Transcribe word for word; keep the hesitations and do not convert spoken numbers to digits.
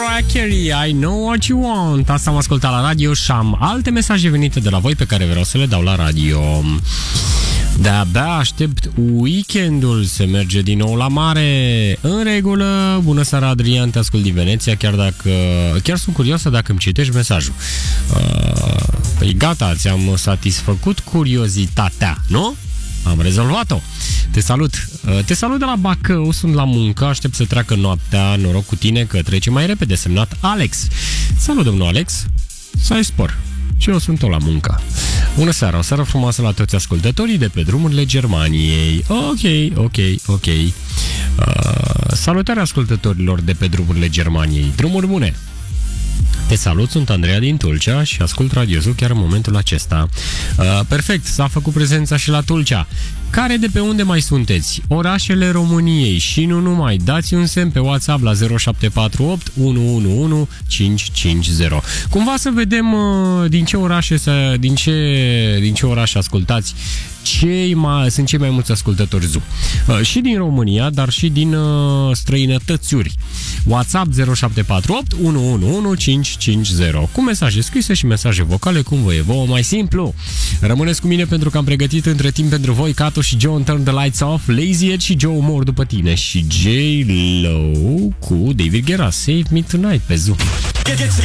Mariah Carey, I Know What You Want. Asta am ascultat la radio și am alte mesaje venite de la voi pe care vreau să le dau la radio. De-abia aștept weekendul, se merge din nou la mare. În regulă, bună seara Adrian, te ascult din Veneția, chiar dacă chiar sunt curioasă dacă îmi citești mesajul. Uh, păi gata, ți-am satisfăcut curiozitatea, nu? Am rezolvat-o. Te salut. Te salut de la Bacău, sunt la muncă, aștept să treacă noaptea, noroc cu tine că trece mai repede, semnat Alex. Salut, domnul Alex. Să ai spor. Și eu sunt tot la muncă. Bună seara, o seară frumoasă la toți ascultătorii de pe drumurile Germaniei. Ok, ok, ok. Uh, salutare ascultătorilor de pe drumurile Germaniei. Drumuri bune. Te salut, sunt Andreea din Tulcea și ascult Radio Zoo chiar în momentul acesta. Uh, perfect, s-a făcut prezența și la Tulcea. Care de pe unde mai sunteți? Orașele României și nu numai. Dați un semn pe WhatsApp la zero șapte patru opt unu unu unu cinci cinci zero. Cumva să vedem uh, din ce orașe să, din ce, din ce orașe ascultați. Cei mai, sunt cei mai mulți ascultători Zoo. Uh, și din România, dar și din uh, străinătățiuri. WhatsApp zero șapte patru opt unu unu unu cinci cinci zero. Cu mesaje scrise și mesaje vocale, cum vă e vouă mai simplu. Rămâneți cu mine pentru că am pregătit între timp pentru voi Cato și Joe, Turn the Lights Off, Lazy Ed și Joe mor după tine și J-Lo cu David Guetta, Save Me Tonight pe Zoo.